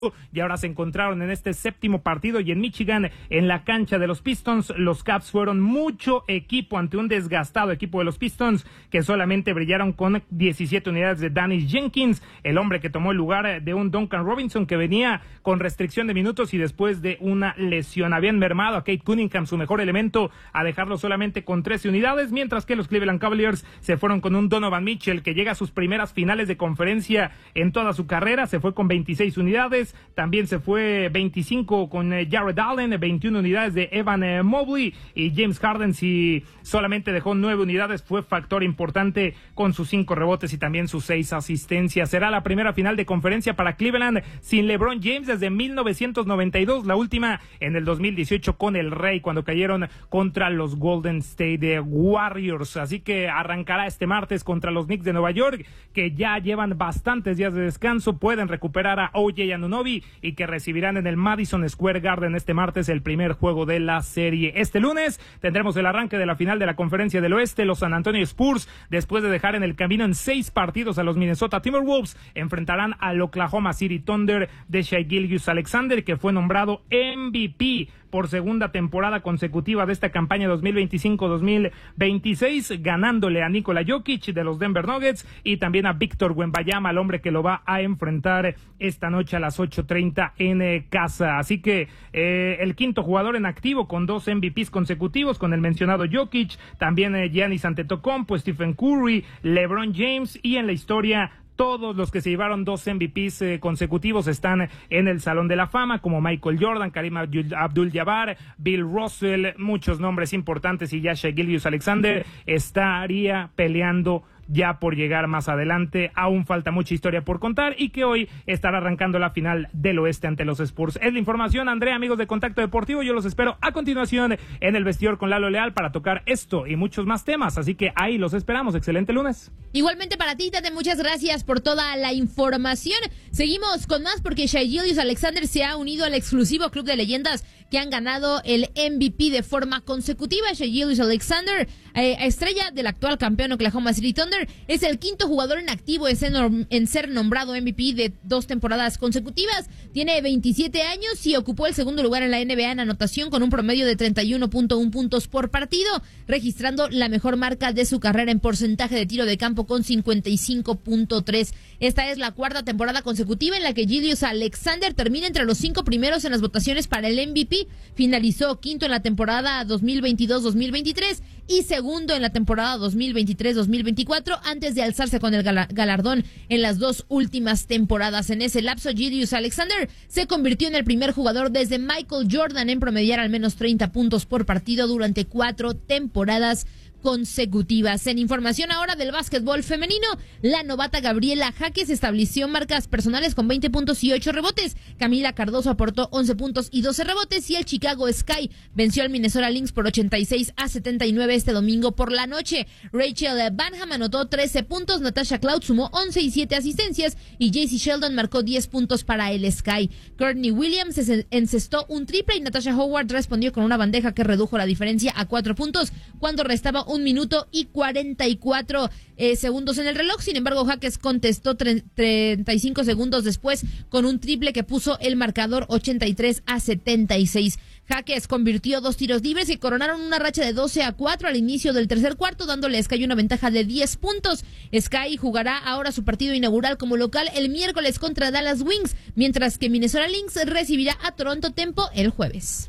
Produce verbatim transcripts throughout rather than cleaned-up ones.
y ahora se encontraron en este séptimo partido y en Michigan, en la cancha de los Pistons, los Caps fueron mucho equipo ante un desgastado equipo de los Pistons que solamente brillaron con diecisiete unidades de Danny Jenkins, el hombre que tomó el lugar de un Duncan Robinson que venía con restricción de minutos y después de una lesión. Habían mermado a Kate Cunningham, su mejor elemento, a dejarlo solamente con trece unidades, mientras que los Cleveland Cavaliers se fueron con un Donovan Mitchell que llega a sus primeras finales de conferencia en toda su carrera, se fue con veintiséis unidades. También se fue veinticinco con eh, Jared Allen, veintiuna unidades de Evan eh, Mobley, y James Harden, si solamente dejó nueve unidades, fue factor importante con sus cinco rebotes y también sus seis asistencias. Será la primera final de conferencia para Cleveland sin LeBron James desde mil novecientos noventa y dos, la última en el dos mil dieciocho con el Rey cuando cayeron contra los Golden State Warriors. Así que arrancará este martes contra los Knicks de Nueva York, que ya llevan bastantes días de descanso, pueden recuperar a O J Anunoby y que recibirán en el Madison Square Garden este martes el primer juego de la serie. Este lunes tendremos el arranque de la final de la Conferencia del Oeste. Los San Antonio Spurs, después de dejar en el camino en seis partidos a los Minnesota Timberwolves, enfrentarán al Oklahoma City Thunder de Shai Gilgeous-Alexander, que fue nombrado M V P por segunda temporada consecutiva de esta campaña dos mil veinticinco dos mil veintiséis, ganándole a Nikola Jokic de los Denver Nuggets y también a Víctor Wembanyama, el hombre que lo va a enfrentar esta noche a las ocho treinta en eh, casa. Así que eh, el quinto jugador en activo con dos M V Pes consecutivos, con el mencionado Jokic, también eh, Giannis Antetokounmpo, Stephen Curry, LeBron James, y en la historia todos los que se llevaron dos M V Pes eh, consecutivos están en el Salón de la Fama, como Michael Jordan, Kareem Abdul-Jabbar, Bill Russell, muchos nombres importantes, y ya Shai Gilgeous-Alexander estaría peleando ya por llegar más adelante. Aún falta mucha historia por contar y que hoy estará arrancando la final del oeste ante los Spurs. Es la información, Andrea, amigos de Contacto Deportivo. Yo los espero a continuación en el vestidor con Lalo Leal para tocar esto y muchos más temas, así que ahí los esperamos. Excelente lunes. Igualmente para ti, Tate, muchas gracias por toda la información. Seguimos con más porque Shai Gilgeous-Alexander se ha unido al exclusivo club de leyendas que han ganado el M V P de forma consecutiva. Shai Gilgeous-Alexander, eh, estrella del actual campeón Oklahoma City Thunder, es el quinto jugador en activo en ser, en ser nombrado M V P de dos temporadas consecutivas. Tiene veintisiete años y ocupó el segundo lugar en la N B A en anotación con un promedio de treinta y uno punto uno puntos por partido, registrando la mejor marca de su carrera en porcentaje de tiro de campo con cincuenta y cinco punto tres. Esta es la cuarta temporada consecutiva en la que Gilgeous-Alexander termina entre los cinco primeros en las votaciones para el M V P. Finalizó quinto en la temporada dos mil veintidós dos mil veintitrés y segundo en la temporada dos mil veintitrés dos mil veinticuatro, antes de alzarse con el galardón en las dos últimas temporadas. En ese lapso, Gilgeous-Alexander se convirtió en el primer jugador desde Michael Jordan en promediar al menos treinta puntos por partido durante cuatro temporadas consecutivas. En información ahora del básquetbol femenino, la novata Gabriela Jaques estableció marcas personales con veinte puntos y ocho rebotes. Camila Cardoso aportó once puntos y doce rebotes, y el Chicago Sky venció al Minnesota Lynx por ochenta y seis a setenta y nueve este domingo por la noche. Rachel Banham anotó trece puntos, Natasha Cloud sumó once y siete asistencias, y J C Sheldon marcó diez puntos para el Sky. Courtney Williams encestó un triple y Natasha Howard respondió con una bandeja que redujo la diferencia a cuatro puntos cuando restaba un minuto y cuarenta y cuatro eh, segundos en el reloj. Sin embargo, Jaques contestó tre- treinta y cinco segundos después con un triple que puso el marcador ochenta y tres a setenta y seis. Jaques convirtió dos tiros libres y coronaron una racha de doce a cuatro al inicio del tercer cuarto, dándole a Sky una ventaja de diez puntos. Sky jugará ahora su partido inaugural como local el miércoles contra Dallas Wings, mientras que Minnesota Lynx recibirá a Toronto Tempo el jueves.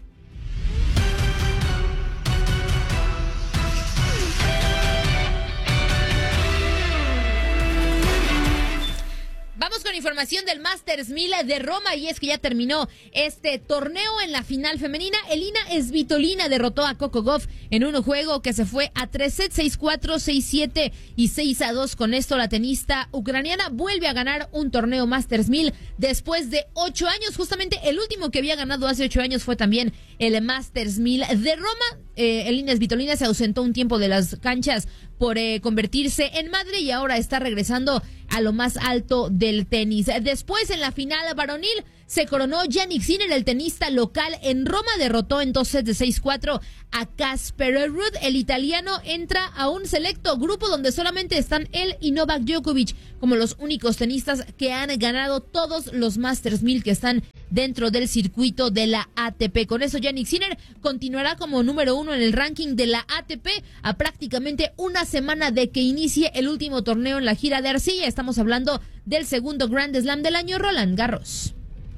Vamos con información del Masters mil de Roma, y es que ya terminó este torneo. En la final femenina, Elina Svitolina derrotó a Coco Gauff en un juego que se fue a tres sets, seis cuatro, seis siete y seis a dos. Con esto, la tenista ucraniana vuelve a ganar un torneo Masters mil después de ocho años. Justamente el último que había ganado hace ocho años fue también el Masters mil de Roma. Eh, Elina Svitolina se ausentó un tiempo de las canchas por eh, convertirse en madre, y ahora está regresando a lo más alto del tenis. Después, en la final varonil, se coronó Jannik Sinner, el tenista local en Roma, derrotó en dos sets de seis cuatro a Casper Ruud. El italiano entra a un selecto grupo donde solamente están él y Novak Djokovic como los únicos tenistas que han ganado todos los Masters mil que están dentro del circuito de la A T P. Con eso, Jannik Sinner continuará como número uno en el ranking de la A T P a prácticamente una semana de que inicie el último torneo en la gira de arcilla. Estamos hablando del segundo Grand Slam del año, Roland Garros.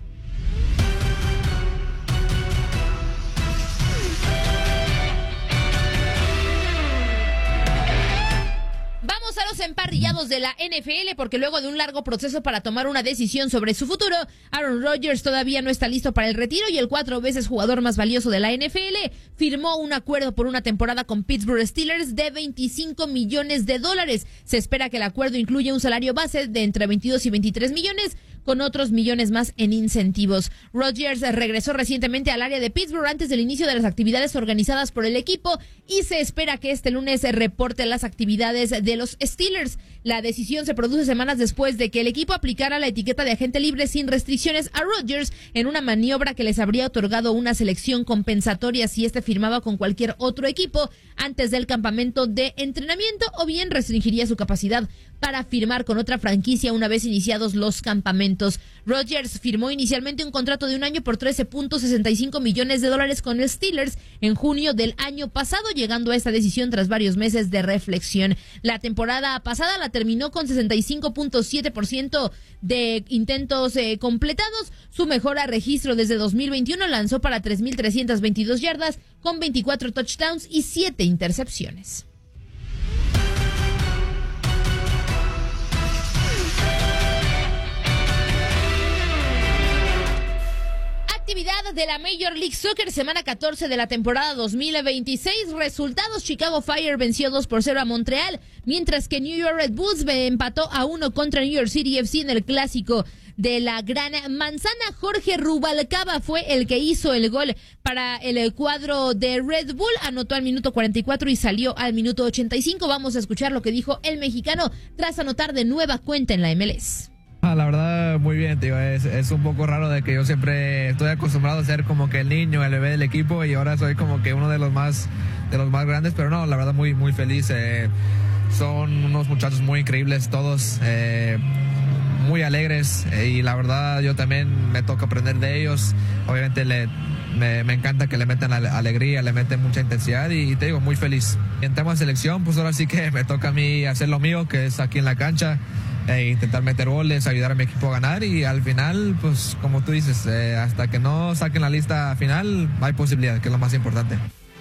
Vamos a los emparrillados de la N F L porque luego de un largo proceso para tomar una decisión sobre su futuro, Aaron Rodgers todavía no está listo para el retiro y el cuatro veces jugador más valioso de la N F L firmó un acuerdo por una temporada con Pittsburgh Steelers de veinticinco millones de dólares. Se espera que el acuerdo incluya un salario base de entre veintidós y veintitrés millones, con otros millones más en incentivos. Rodgers regresó recientemente al área de Pittsburgh antes del inicio de las actividades organizadas por el equipo y se espera que este lunes reporte las actividades de los Steelers. La decisión se produce semanas después de que el equipo aplicara la etiqueta de agente libre sin restricciones a Rodgers en una maniobra que les habría otorgado una selección compensatoria si este firmaba con cualquier otro equipo antes del campamento de entrenamiento, o bien restringiría su capacidad para firmar con otra franquicia una vez iniciados los campamentos. Rodgers firmó inicialmente un contrato de un año por trece punto sesenta y cinco millones de dólares con el Steelers en junio del año pasado, llegando a esta decisión tras varios meses de reflexión. La temporada pasada la terminó con sesenta y cinco punto siete por ciento de intentos eh, completados. Su mejor registro desde dos mil veintiuno, lanzó para tres mil trescientas veintidós yardas con veinticuatro touchdowns y siete intercepciones. Actividad de la Major League Soccer, semana catorce de la temporada dos mil veintiséis. Resultados: Chicago Fire venció dos por cero a Montreal, mientras que New York Red Bulls empató a uno contra New York City F C en el clásico de la Gran Manzana. Jorge Rubalcaba fue el que hizo el gol para el cuadro de Red Bull, anotó al minuto cuarenta y cuatro y salió al minuto ochenta y cinco. Vamos a escuchar lo que dijo el mexicano tras anotar de nueva cuenta en la M L S. La verdad, muy bien, tío. Es, es un poco raro de que yo siempre estoy acostumbrado a ser como que el niño, el bebé del equipo, y ahora soy como que uno de los más de los más grandes, pero no, la verdad muy, muy feliz. Eh, son unos muchachos muy increíbles todos, eh, muy alegres, eh, y la verdad yo también me toca aprender de ellos. Obviamente le, me, me encanta que le metan alegría, le meten mucha intensidad, y, y te digo, muy feliz. En tema de selección, pues ahora sí que me toca a mí hacer lo mío, que es aquí en la cancha. E intentar meter goles, ayudar a mi equipo a ganar, y al final, pues como tú dices, eh, hasta que no saquen la lista final, hay posibilidad, que es lo más importante.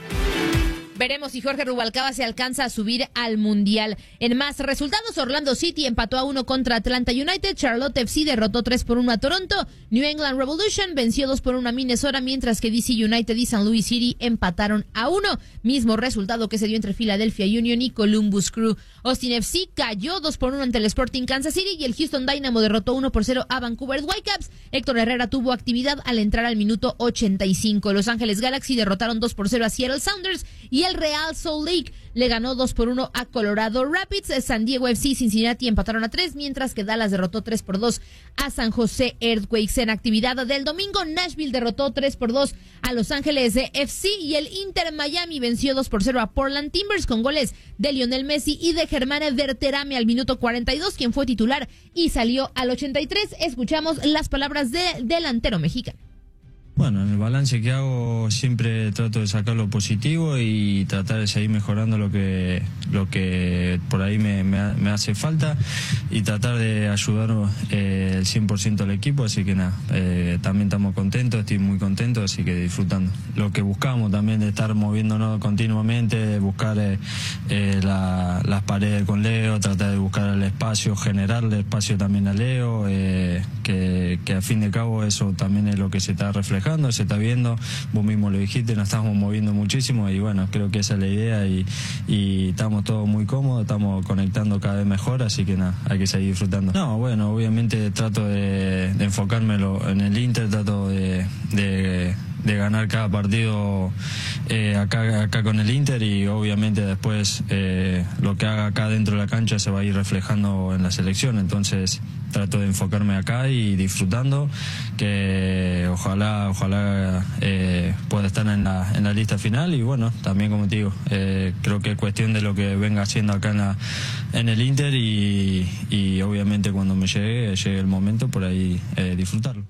Veremos si Jorge Rubalcaba se alcanza a subir al Mundial. En más resultados, Orlando City empató a uno contra Atlanta United, Charlotte F C derrotó tres por uno a Toronto, New England Revolution venció dos por uno a Minnesota, mientras que D C United y Saint Louis City empataron a uno. Mismo resultado que se dio entre Philadelphia Union y Columbus Crew. Austin F C cayó dos por uno ante el Sporting Kansas City y el Houston Dynamo derrotó uno por cero a Vancouver Whitecaps. Héctor Herrera tuvo actividad al entrar al minuto ochenta y cinco. Los Ángeles Galaxy derrotaron dos por cero a Seattle Sounders y el Real Salt Lake le ganó dos por uno a Colorado Rapids. San Diego F C y Cincinnati empataron a tres, mientras que Dallas derrotó tres por dos a San José Earthquakes. En actividad del domingo, Nashville derrotó tres por dos a Los Ángeles F C y el Inter Miami venció dos por cero a Portland Timbers con goles de Lionel Messi y de Germán Berterame al minuto cuarenta y dos, quien fue titular y salió al ochenta y tres. Escuchamos las palabras del delantero mexicano. Bueno, en el balance que hago siempre trato de sacar lo positivo y tratar de seguir mejorando lo que lo que por ahí me, me, me hace falta y tratar de ayudar eh, el cien por ciento al equipo, así que nada, eh, también estamos contentos, estoy muy contento, así que disfrutando. Lo que buscamos también de estar moviéndonos continuamente, de buscar eh, eh, la, las paredes con Leo, tratar de buscar el espacio, generarle espacio también a Leo, eh, que, que al fin de cabo eso también es lo que se está reflejando. Se está viendo, vos mismo lo dijiste, nos estamos moviendo muchísimo y bueno, creo que esa es la idea y, y estamos todos muy cómodos, estamos conectando cada vez mejor, así que nada, hay que seguir disfrutando. No, bueno, obviamente trato de, de enfocármelo en el Inter, trato de, de, de ganar cada partido eh, acá, acá con el Inter y obviamente después eh, lo que haga acá dentro de la cancha se va a ir reflejando en la selección, entonces trato de enfocarme acá y disfrutando, que ojalá, ojalá eh, pueda estar en la, en la lista final. Y bueno, también como te digo, eh, creo que es cuestión de lo que venga haciendo acá en, la, en el Inter y, y obviamente cuando me llegue, llegue el momento, por ahí eh, disfrutarlo.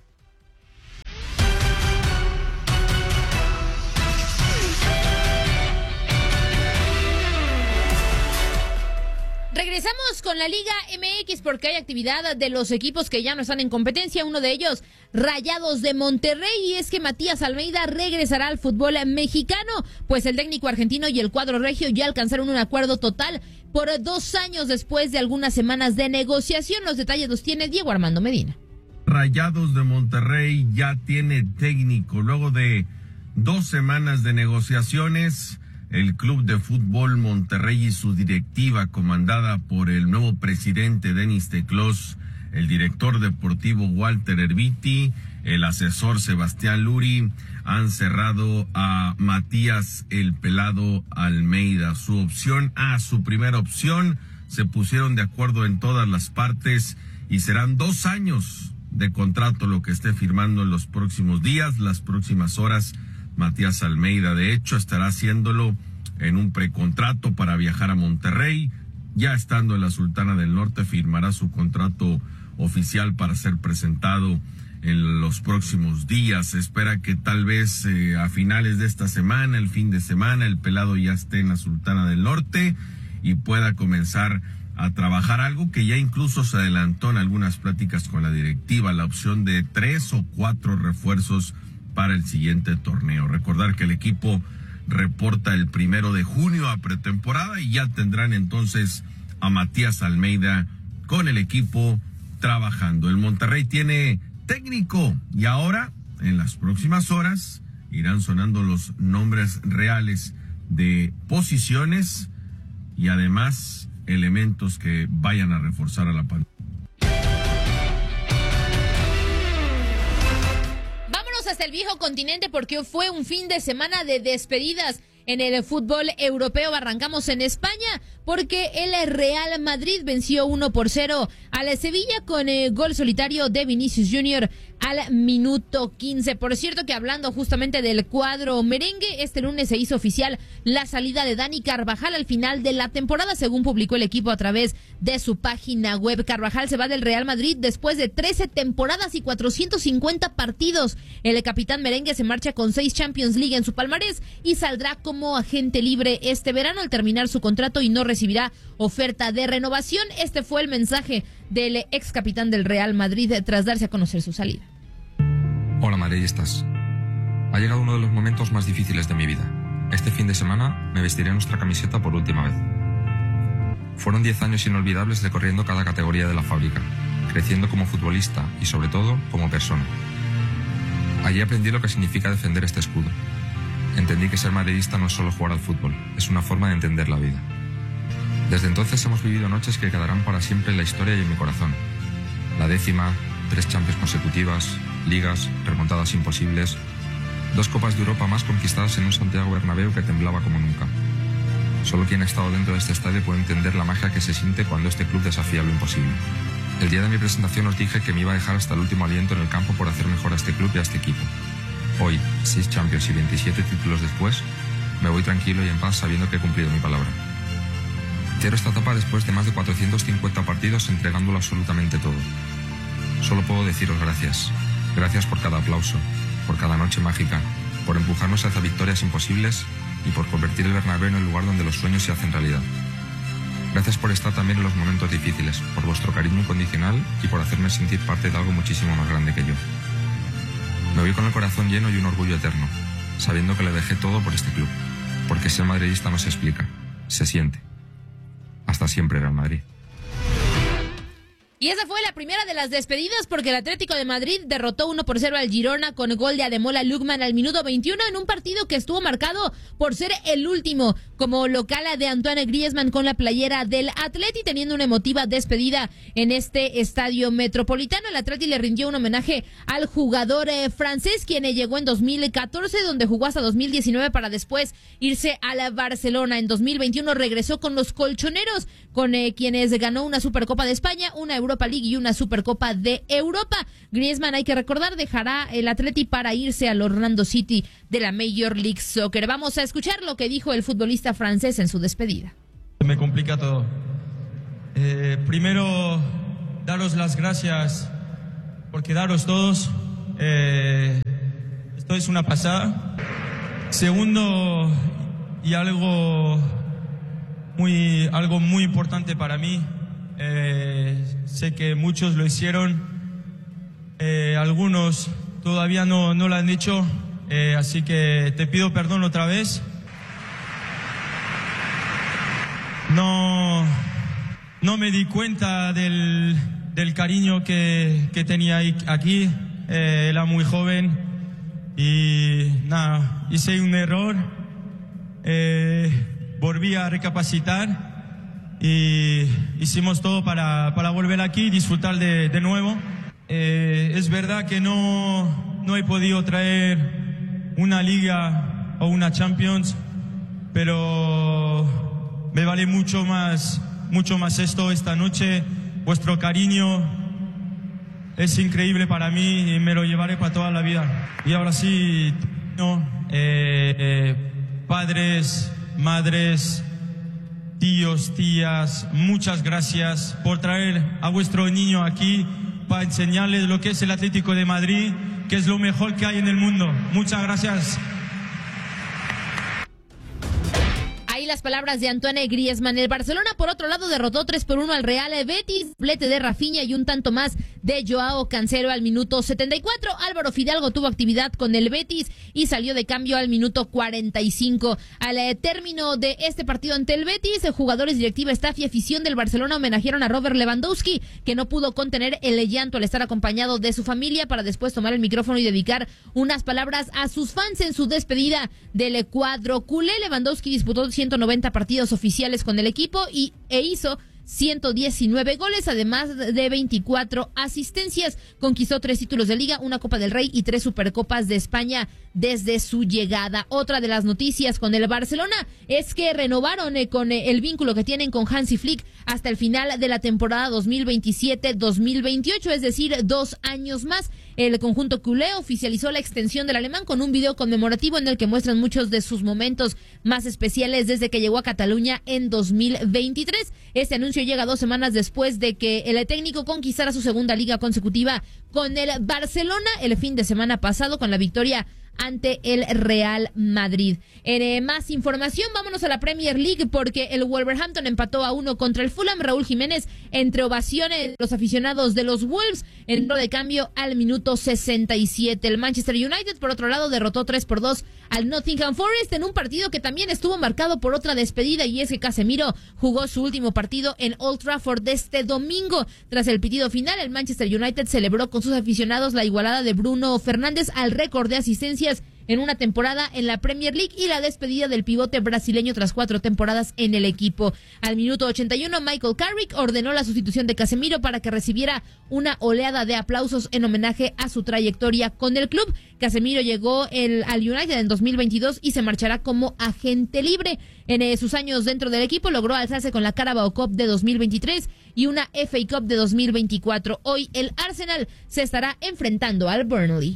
Regresamos con la Liga M X porque hay actividad de los equipos que ya no están en competencia. Uno de ellos, Rayados de Monterrey, y es que Matías Almeida regresará al fútbol mexicano, pues el técnico argentino y el cuadro regio ya alcanzaron un acuerdo total por dos años después de algunas semanas de negociación. Los detalles los tiene Diego Armando Medina. Rayados de Monterrey ya tiene técnico. Luego de dos semanas de negociaciones, el Club de Fútbol Monterrey y su directiva, comandada por el nuevo presidente Denis Teclós, el director deportivo Walter Erviti, el asesor Sebastián Luri, han cerrado a Matías el Pelado Almeida. Su opción A, su primera opción, se pusieron de acuerdo en todas las partes y serán dos años de contrato lo que esté firmando en los próximos días, las próximas horas. Matías Almeida, de hecho, estará haciéndolo en un precontrato para viajar a Monterrey. Ya estando en la Sultana del Norte, firmará su contrato oficial para ser presentado en los próximos días. Se espera que tal vez eh, a finales de esta semana, el fin de semana, el Pelado ya esté en la Sultana del Norte y pueda comenzar a trabajar, algo que ya incluso se adelantó en algunas pláticas con la directiva, la opción de tres o cuatro refuerzos para el siguiente torneo. Recordar que el equipo reporta el primero de junio a pretemporada y ya tendrán entonces a Matías Almeida con el equipo trabajando. El Monterrey tiene técnico y ahora, en las próximas horas, irán sonando los nombres reales de posiciones y además elementos que vayan a reforzar a la pantalla. Hasta el viejo continente porque fue un fin de semana de despedidas en el fútbol europeo. Arrancamos en España porque el Real Madrid venció uno por cero a la Sevilla con el gol solitario de Vinicius Junior al minuto quince. Por cierto que hablando justamente del cuadro merengue, este lunes se hizo oficial la salida de Dani Carvajal al final de la temporada, según publicó el equipo a través de su página web. Carvajal se va del Real Madrid después de trece temporadas y cuatrocientos cincuenta partidos. El capitán merengue se marcha con seis Champions League en su palmarés y saldrá como agente libre este verano al terminar su contrato y no recibirá oferta de renovación. Este fue el mensaje del ex capitán del Real Madrid tras darse a conocer su salida. Hola madridistas, ha llegado uno de los momentos más difíciles de mi vida. Este fin de semana me vestiré nuestra camiseta por última vez. Fueron diez años inolvidables recorriendo cada categoría de la fábrica, creciendo como futbolista y sobre todo como persona. Allí aprendí lo que significa defender este escudo. Entendí que ser madridista no es solo jugar al fútbol, es una forma de entender la vida. Desde entonces hemos vivido noches que quedarán para siempre en la historia y en mi corazón. La décima, tres Champions consecutivas, ligas, remontadas imposibles, dos Copas de Europa más conquistadas en un Santiago Bernabéu que temblaba como nunca. Solo quien ha estado dentro de este estadio puede entender la magia que se siente cuando este club desafía lo imposible. El día de mi presentación os dije que me iba a dejar hasta el último aliento en el campo por hacer mejor a este club y a este equipo. Hoy, seis Champions y veintisiete títulos después, me voy tranquilo y en paz sabiendo que he cumplido mi palabra. Cierro esta etapa después de más de cuatrocientos cincuenta partidos entregándolo absolutamente todo. Solo puedo deciros gracias. Gracias por cada aplauso, por cada noche mágica, por empujarnos hacia victorias imposibles y por convertir el Bernabéu en el lugar donde los sueños se hacen realidad. Gracias por estar también en los momentos difíciles, por vuestro cariño incondicional y por hacerme sentir parte de algo muchísimo más grande que yo. Me voy con el corazón lleno y un orgullo eterno, sabiendo que le dejé todo por este club, porque ser madridista no se explica, se siente. Hasta siempre, Real Madrid. Y esa fue la primera de las despedidas porque el Atlético de Madrid derrotó uno por cero al Girona con gol de Ademola Lookman al minuto veintiuno en un partido que estuvo marcado por ser el último como local de Antoine Griezmann con la playera del Atleti, teniendo una emotiva despedida en este estadio metropolitano. El Atleti le rindió un homenaje al jugador eh, francés, quien eh, llegó en dos mil catorce, donde jugó hasta dos mil diecinueve para después irse a la Barcelona. En dos mil veintiuno regresó con los colchoneros, con eh, quienes ganó una Supercopa de España, una Euro Europa League y una Supercopa de Europa. Griezmann, hay que recordar, dejará el Atleti para irse al Orlando City de la Major League Soccer. Vamos a escuchar lo que dijo el futbolista francés en su despedida. Me complica todo. Eh, primero, daros las gracias por quedaros todos. Eh, esto es una pasada. Segundo, y algo muy, algo muy importante para mí, eh, sé que muchos lo hicieron, eh, algunos todavía no, no lo han hecho, eh, así que te pido perdón otra vez. No, no me di cuenta del, del cariño que, que tenía aquí, eh, era muy joven. Y nada, hice un error, eh, volví a recapacitar y hicimos todo para, para volver aquí y disfrutar de, de nuevo. Eh, es verdad que no, no he podido traer una liga o una Champions, pero me vale mucho más, mucho más esto esta noche, vuestro cariño. Es increíble para mí y me lo llevaré para toda la vida. Y ahora sí, no, eh, eh, padres, madres, tíos, tías, muchas gracias por traer a vuestro niño aquí para enseñarles lo que es el Atlético de Madrid, que es lo mejor que hay en el mundo. Muchas gracias. Las palabras de Antoine Griezmann. El Barcelona, por otro lado, derrotó tres por uno al Real Betis, doblete de Rafinha y un tanto más de Joao Cancelo al minuto setenta y cuatro. Álvaro Fidalgo tuvo actividad con el Betis y salió de cambio al minuto cuarenta y cinco. Al eh, término de este partido ante el Betis, jugadores, directiva, staff y afición del Barcelona homenajearon a Robert Lewandowski, que no pudo contener el llanto al estar acompañado de su familia para después tomar el micrófono y dedicar unas palabras a sus fans en su despedida del cuadro culé. Lewandowski disputó ciento noventa partidos oficiales con el equipo y, e hizo ciento diecinueve goles, además de veinticuatro asistencias. Conquistó tres títulos de Liga, una Copa del Rey y tres Supercopas de España desde su llegada. Otra de las noticias con el Barcelona es que renovaron eh, con eh, el vínculo que tienen con Hansi Flick hasta el final de la temporada dos mil veintisiete dos mil veintiocho, es decir, dos años más. El conjunto culé oficializó la extensión del alemán con un video conmemorativo en el que muestran muchos de sus momentos más especiales desde que llegó a Cataluña en dos mil veintitrés. Este anuncio llega dos semanas después de que el técnico conquistara su segunda liga consecutiva con el Barcelona el fin de semana pasado con la victoria ante el Real Madrid. En eh, más información, vámonos a la Premier League porque el Wolverhampton empató a uno contra el Fulham. Raúl Jiménez, entre ovaciones de los aficionados de los Wolves, entró de cambio al minuto sesenta y siete. El Manchester United, por otro lado, derrotó tres por dos al Nottingham Forest en un partido que también estuvo marcado por otra despedida, y es que Casemiro jugó su último partido en Old Trafford este domingo. Tras el pitido final, el Manchester United celebró con sus aficionados la igualada de Bruno Fernández al récord de asistencias en una temporada en la Premier League y la despedida del pivote brasileño tras cuatro temporadas en el equipo. Al minuto ochenta y uno, Michael Carrick ordenó la sustitución de Casemiro para que recibiera una oleada de aplausos en homenaje a su trayectoria con el club. Casemiro llegó el, al United en dos mil veintidós y se marchará como agente libre. En eh, sus años dentro del equipo logró alzarse con la Carabao Cup de dos mil veintitrés y una F A Cup de dos mil veinticuatro. Hoy el Arsenal se estará enfrentando al Burnley.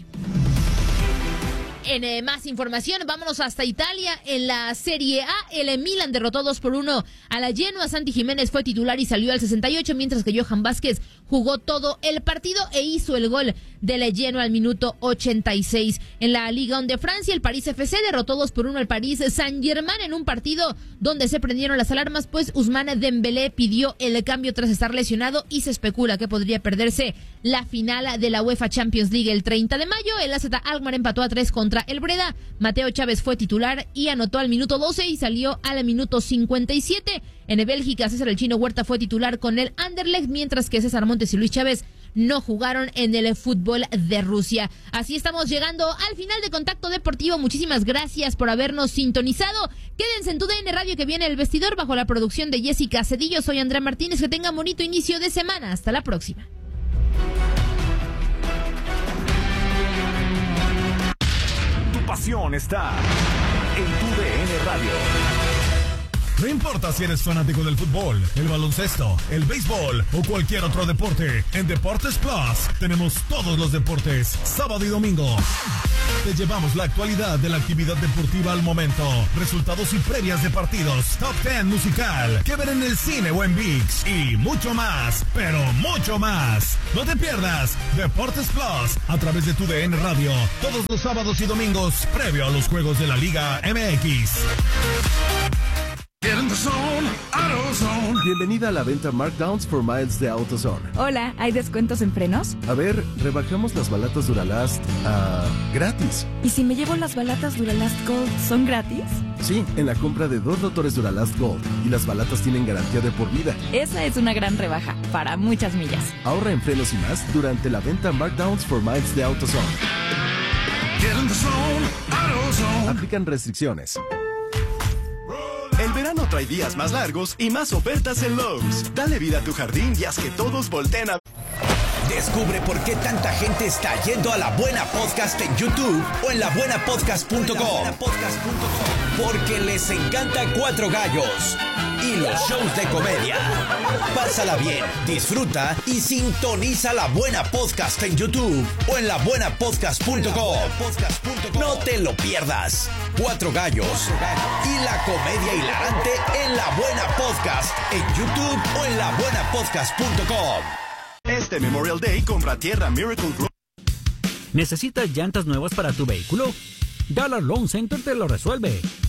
En eh, más información, vámonos hasta Italia. En la Serie A, el Milan derrotó dos por uno a la Genoa. Santi Jiménez fue titular y salió al sesenta y ocho, mientras que Johan Vázquez jugó todo el partido e hizo el gol de la Genoa al minuto ochenta y seis. En la Liga uno de Francia, el París F C derrotó dos por uno al París Saint-Germain en un partido donde se prendieron las alarmas, pues Ousmane Dembélé pidió el cambio tras estar lesionado y se especula que podría perderse la final de la UEFA Champions League el treinta de mayo. El A Z Alkmaar empató a tres contra el Breda. Mateo Chávez fue titular y anotó al minuto doce y salió al minuto cincuenta y siete. En Bélgica, César el Chino Huerta fue titular con el Anderlecht, mientras que César Montes y Luis Chávez no jugaron en el fútbol de Rusia. Así estamos llegando al final de Contacto Deportivo. Muchísimas gracias por habernos sintonizado. Quédense en tu D N Radio, que viene El Vestidor bajo la producción de Jessica Cedillo. Soy Andrea Martínez. Que tengan bonito inicio de semana. Hasta la próxima. Tu pasión está en tu D N Radio. No importa si eres fanático del fútbol, el baloncesto, el béisbol o cualquier otro deporte, en Deportes Plus tenemos todos los deportes, sábado y domingo. Te llevamos la actualidad de la actividad deportiva al momento, resultados y previas de partidos, top diez musical, que ver en el cine o en ViX y mucho más, pero mucho más. No te pierdas Deportes Plus a través de tu D N Radio, todos los sábados y domingos, previo a los juegos de la Liga M X. Bienvenida a la venta Markdowns for Miles de AutoZone. Hola, ¿hay descuentos en frenos? A ver, rebajamos las balatas Duralast a gratis. ¿Y si me llevo las balatas Duralast Gold, son gratis? Sí, en la compra de dos rotores Duralast Gold. Y las balatas tienen garantía de por vida. Esa es una gran rebaja, para muchas millas. Ahorra en frenos y más durante la venta Markdowns for Miles de AutoZone. Aplican restricciones. El verano trae días más largos y más ofertas en Lowe's. Dale vida a tu jardín y haz que todos volteen a... Descubre por qué tanta gente está yendo a La Buena Podcast en YouTube o en la buena podcast punto com. Porque les encanta Cuatro Gallos y los shows de comedia. Pásala bien, disfruta y sintoniza La Buena Podcast en YouTube o en la buena podcast punto com. No te lo pierdas. Cuatro Gallos y la comedia hilarante en La Buena Podcast en YouTube o en la buena podcast punto com. Este Memorial Day compra tierra Miracle Group. ¿Necesitas llantas nuevas para tu vehículo? Dollar Loan Center te lo resuelve.